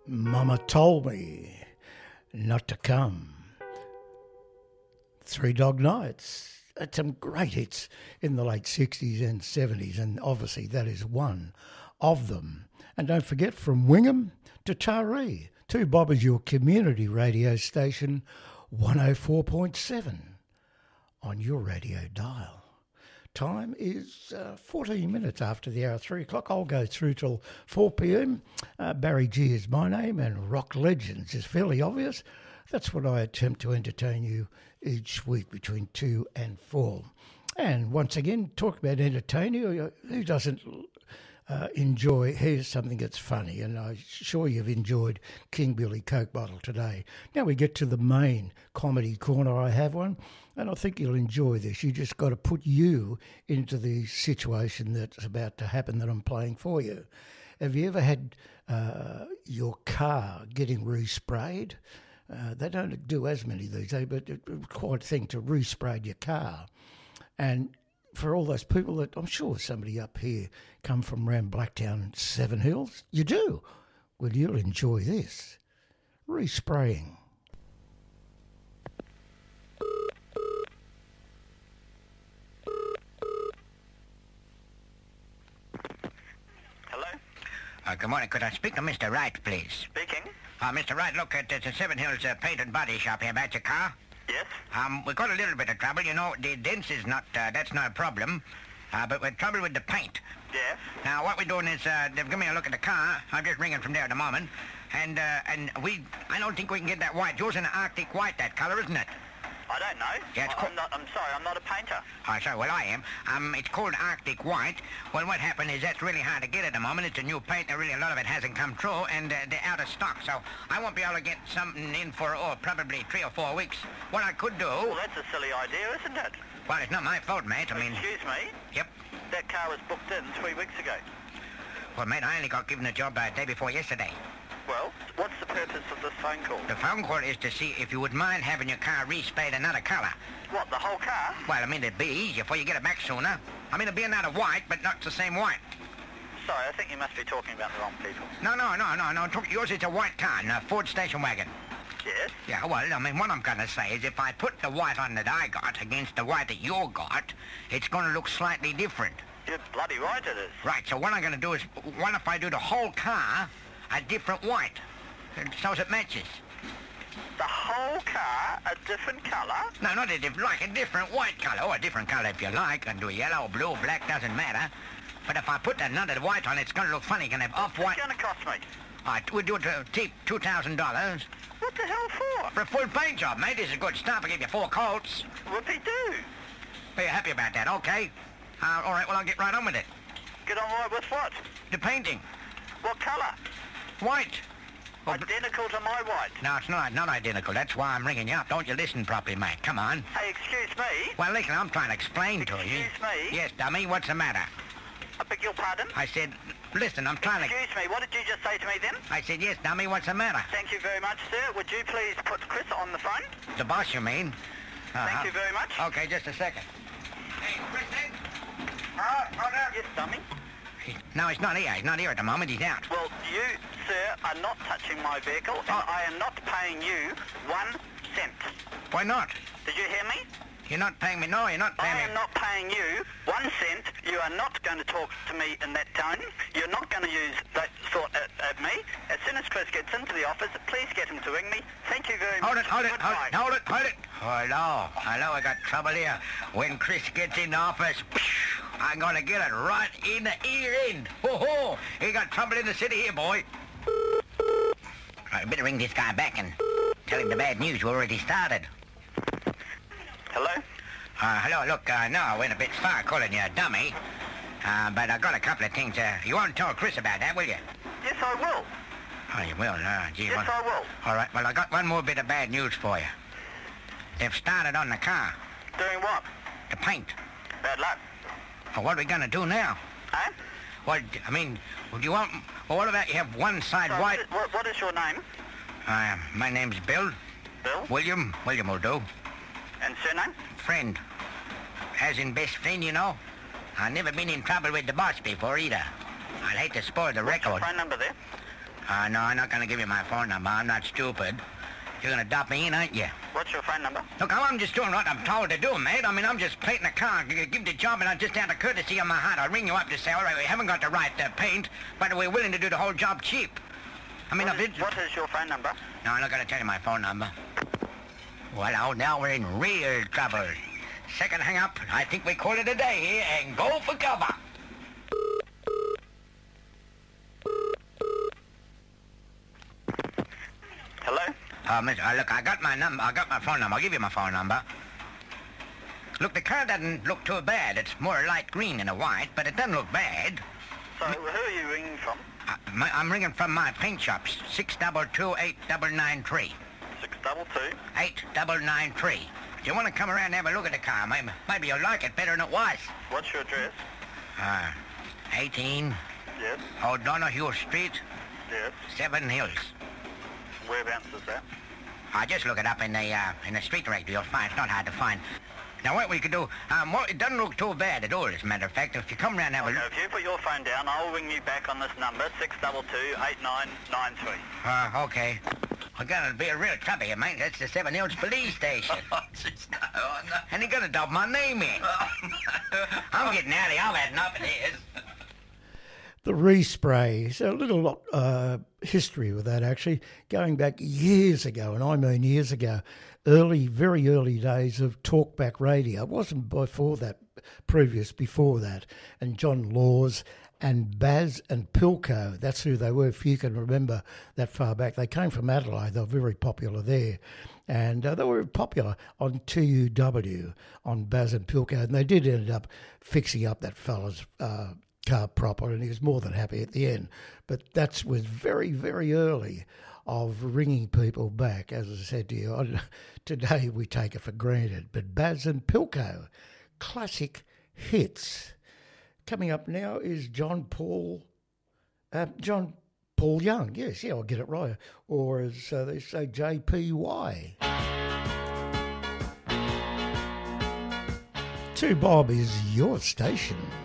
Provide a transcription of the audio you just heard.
Mama told me not to come. Three Dog Nights. Had some great hits in the late 60s and 70s, and obviously that is one of them. And don't forget, from Wingham to Taree, 2Bob is your community radio station, 104.7 on your radio dial. Time is 14 minutes after the hour, 3 o'clock. I'll go through till 4 p.m. Barry G is my name, and Rock Legends is fairly obvious. That's what I attempt to entertain you each week between 2 and 4. And once again, talk about entertaining. Who doesn't enjoy, here's something that's funny, and I'm sure you've enjoyed King Billy Coke Bottle today. Now we get to the main comedy corner. I have one, and I think you'll enjoy this. You just got to put you into the situation that's about to happen that I'm playing for you. Have you ever had your car getting resprayed? They don't do as many these days, but it's quite a thing to respray your car. And for all those people that, I'm sure somebody up here come from around Blacktown, Seven Hills, you do. Well, you'll enjoy this. Respraying. Hello? Good morning. Could I speak to Mr. Wright, please? Speaking. Mr. Wright, look, it's a Seven Hills paint and body shop here about your car. Yes? We've got a little bit of trouble. You know, the dents is not, that's not a problem. But we're trouble with the paint. Yes? Now, what we're doing is, they've given me a look at the car. I'm just ringing from there at the moment. And I don't think we can get that white. Yours an Arctic white, that colour, isn't it? I don't know. Yeah, it's I'm sorry, I'm not a painter. Oh, sorry, well, I am. It's called Arctic White. Well, what happened is that's really hard to get at the moment. It's a new paint, and really a lot of it hasn't come true, and they're out of stock. So I won't be able to get something in for, probably 3 or 4 weeks. What I could do... Well, that's a silly idea, isn't it? Well, it's not my fault, mate. I mean... Excuse me? Yep. That car was booked in 3 weeks ago. Well, mate, I only got given the job day before yesterday. Well, what's the purpose of this phone call? The phone call is to see if you would mind having your car resprayed another colour. What, the whole car? Well, I mean, it'd be easier for you get it back sooner. I mean, it'd be another white, but not the same white. Sorry, I think you must be talking about the wrong people. No. Yours is a white car, a Ford station wagon. Yes? Yeah, well, I mean, what I'm going to say is if I put the white on that I got against the white that you got, it's going to look slightly different. You're bloody right it is. Right, so what I'm going to do is, what if I do the whole car a different white, so it matches? The whole car a different colour? No, not a different, like a different white colour, or a different colour if you like, and do yellow, blue, black, doesn't matter. But if I put another white on, it's going to look funny. Can have off-white... What's it going to cost me? All right, we'll do it to cheap, $2,000. What the hell for? For a full paint job, mate. This is a good start. I'll give you 4 coats. Whoopie-doo. Are you happy about that? Okay. All right, well, I'll get right on with it. Get on right with what? The painting. What colour? White. Well, identical to my white. No, it's not identical. That's why I'm ringing you up. Don't you listen properly, mate. Come on. Hey, excuse me? Well, listen, I'm trying to explain to you. Excuse me? Yes, dummy, what's the matter? I beg your pardon? I said, listen, I'm trying Excuse me, what did you just say to me then? I said, yes, dummy, what's the matter? Thank you very much, sir. Would you please put Chris on the phone? The boss, you mean? Thank you very much. Okay, just a second. Hey, Chris, hey? Yes, dummy. No, he's not here. He's not here at the moment. He's out. Well, you, sir, are not touching my vehicle, and I am not paying you 1 cent. Why not? Did you hear me? You're not paying me. No, you're not paying me. I am not paying you 1 cent. You are not going to talk to me in that tone. You're not going to use that sort at me. As soon as Chris gets into the office, please get him to ring me. Thank you very much. Hold it. Hello, I got trouble here. When Chris gets in the office, I'm going to get it right in the ear end. Ho-ho! He got trouble in the city here, boy. I better ring this guy back and tell him the bad news already started. Hello? Hello, look, no, I went a bit far calling you a dummy. But I got a couple of things. You won't tell Chris about that, will you? Yes, I will. Oh, you will? Gee, yes, I will. All right, well, I got one more bit of bad news for you. They've started on the car. Doing what? The paint. Bad luck. Well, what are we going to do now? Huh? Well, I mean, would you want... Well, what about you have one side Sorry, white... What is your name? My name's Bill. Bill? William will do. And surname? Friend. As in best friend, you know. I've never been in trouble with the boss before, either. I'd hate to spoil the record. What's your phone number there? No, I'm not going to give you my phone number. I'm not stupid. You're going to adopt me in, aren't you? What's your phone number? Look, I'm just doing what I'm told to do, mate. I mean, I'm just painting a car. Give the job, and I just out of courtesy of my heart, I'll ring you up to say, all right, we haven't got the right paint, but we're willing to do the whole job cheap. I mean, What is your phone number? No, I'm not going to tell you my phone number. Well, now we're in real trouble. Second hang up. I think we call it a day here and go for cover. Hello? Miss, look, I got my number. I got my phone number. I'll give you my phone number. Look, the car doesn't look too bad. It's more light green than a white, but it doesn't look bad. So, who are you ringing from? I'm ringing from my paint shop, 622-8993. 622? 8993. Do you want to come around and have a look at the car? Maybe you'll like it better than it was. What's your address? 18 Yes. O'Donoghue Street, Yes. Seven Hills. Whereabouts is that? Just look it up in the street directory. You'll find it's not hard to find. Now, what we could do, it doesn't look too bad at all, as a matter of fact. If you come around and have a Okay, look... if you put your phone down, I'll ring you back on this number, 622-8993. Okay. We're going to be a real trouble here, mate. That's the Seven Hills Police Station. And you're going to dub my name in. I'm getting out of here. I've had enough of this. The respray. So a little history with that, actually, going back years ago, and I mean years ago, very early days of talkback radio. It wasn't before that, before that. And John Laws and Baz and Pilco, that's who they were, if you can remember that far back. They came from Adelaide. They were very popular there. And they were popular on TUW, on Baz and Pilco. And they did end up fixing up that fella's car proper, and he was more than happy at the end. But that was very, very early of ringing people back. As I said to you, today we take it for granted. But Baz and Pilco, classic hits. Coming up now is John Paul Young. Yes, I'll get it right. Or as they say, JPY. 2Bob is your station.